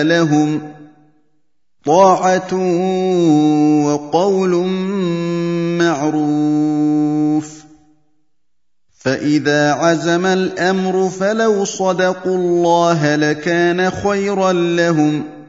لهم طاعة وقول معروف. فإذا عزم الأمر فلو صدقوا الله لكان خيرا لهم